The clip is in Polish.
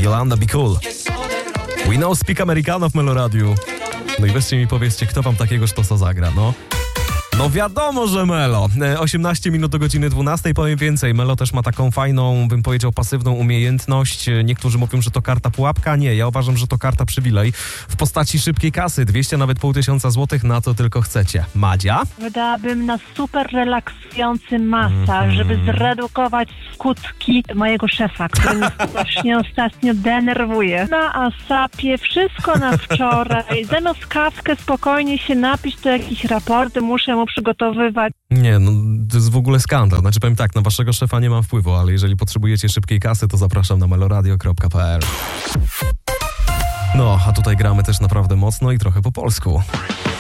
Yolanda Be Cool. We know speak Americano w Meloradiu. No i weźcie mi powiedzcie, kto wam takiego sztosa zagra, no. No wiadomo, że Melo. 18 minut do godziny 12, powiem więcej. Melo też ma taką fajną, bym powiedział, pasywną umiejętność. Niektórzy mówią, że to karta pułapka. Nie, ja uważam, że to karta przywilej w postaci szybkiej kasy. 200, nawet 500 złotych, na co tylko chcecie. Madzia? Wydałabym na super relaksujący masaż, żeby zredukować skutki mojego szefa, który mnie strasznie ostatnio denerwuje. Na ASAP-ie, wszystko na wczoraj. Zamiast kawkę spokojnie się napić, to jakieś raporty muszę mu przygotowywać. Nie, no to jest w ogóle skandal. Znaczy powiem tak, na waszego szefa nie mam wpływu, ale jeżeli potrzebujecie szybkiej kasy, to zapraszam na meloradio.pl. No, a tutaj gramy też naprawdę mocno i trochę po polsku.